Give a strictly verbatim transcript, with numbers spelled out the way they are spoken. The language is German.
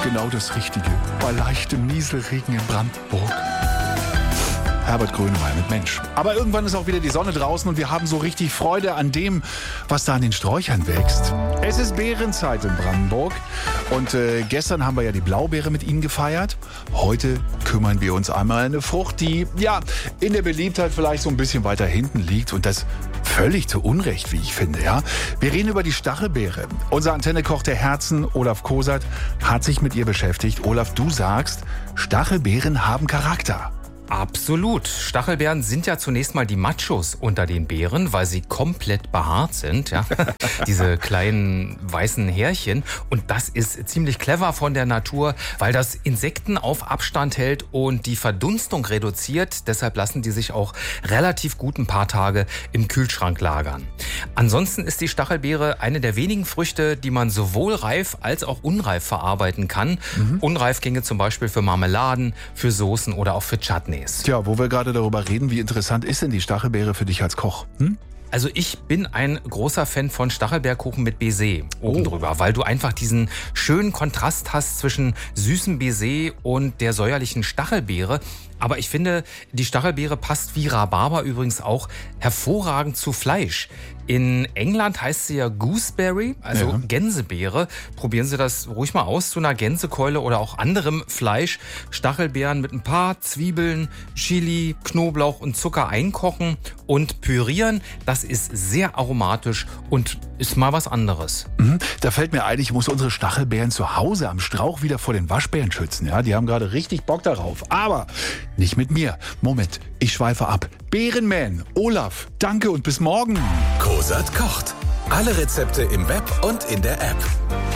genau das Richtige bei leichtem Nieselregen in Brandenburg. Herbert Grönemeyer mit Mensch. Aber irgendwann ist auch wieder die Sonne draußen und wir haben so richtig Freude an dem, was da an den Sträuchern wächst. Es ist Beerenzeit in Brandenburg und äh, gestern haben wir ja die Blaubeere mit Ihnen gefeiert. Heute kümmern wir uns einmal um eine Frucht, die ja in der Beliebtheit vielleicht so ein bisschen weiter hinten liegt und das völlig zu Unrecht, wie ich finde. Ja, wir reden über die Stachelbeere. Unser Antennekoch der Herzen, Olaf Kosat, hat sich mit ihr beschäftigt. Olaf, du sagst, Stachelbeeren haben Charakter. Absolut. Stachelbeeren sind ja zunächst mal die Machos unter den Beeren, weil sie komplett behaart sind. Ja? Diese kleinen weißen Härchen. Und das ist ziemlich clever von der Natur, weil das Insekten auf Abstand hält und die Verdunstung reduziert. Deshalb lassen die sich auch relativ gut ein paar Tage im Kühlschrank lagern. Ansonsten ist die Stachelbeere eine der wenigen Früchte, die man sowohl reif als auch unreif verarbeiten kann. Mhm. Unreif ginge zum Beispiel für Marmeladen, für Soßen oder auch für Chutney. Tja, wo wir gerade darüber reden, wie interessant ist denn die Stachelbeere für dich als Koch? Hm? Also ich bin ein großer Fan von Stachelbeerkuchen mit Baiser oben oh. drüber, weil du einfach diesen schönen Kontrast hast zwischen süßem Baiser und der säuerlichen Stachelbeere. Aber ich finde, die Stachelbeere passt wie Rhabarber übrigens auch hervorragend zu Fleisch. In England heißt sie ja Gooseberry, also ja. Gänsebeere. Probieren Sie das ruhig mal aus zu einer Gänsekeule oder auch anderem Fleisch. Stachelbeeren mit ein paar Zwiebeln, Chili, Knoblauch und Zucker einkochen und pürieren. Das ist sehr aromatisch und ist mal was anderes. Mhm. Da fällt mir ein, ich muss unsere Stachelbeeren zu Hause am Strauch wieder vor den Waschbären schützen. Ja, die haben gerade richtig Bock darauf. Aber nicht mit mir. Moment, ich schweife ab. Beerenman, Olaf, danke und bis morgen. Kosat kocht. Alle Rezepte im Web und in der App.